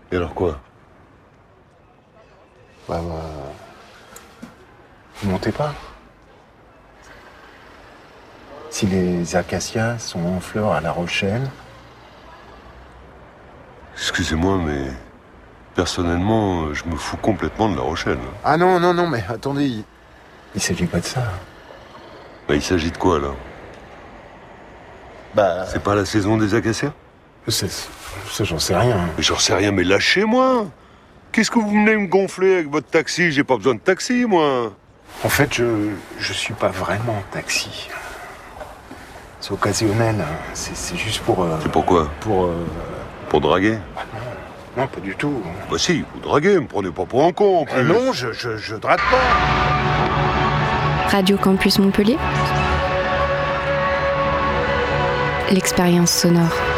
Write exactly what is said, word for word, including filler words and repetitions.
Et alors quoi? Bah, bah... Vous montez pas? Si les acacias sont en fleurs à La Rochelle... Excusez-moi, mais... Personnellement, je me fous complètement de La Rochelle. Ah non, non, non, mais attendez, il, il s'agit pas de ça. Bah, il s'agit de quoi, là? Bah... C'est pas la saison des acacias? C'est, ça, j'en sais rien. Mais j'en sais rien, mais lâchez-moi! Qu'est-ce que vous venez me gonfler avec votre taxi? J'ai pas besoin de taxi, moi! En fait, je... je suis pas vraiment taxi. C'est occasionnel, hein. c'est, c'est juste pour... Euh, c'est pourquoi? Pour... Euh... Pour draguer? Ah non, non, pas du tout. Bah si, vous draguez, me prenez pas pour un con, en plus. Euh, non, je, je, je drague pas. Radio Campus Montpellier. L'expérience sonore.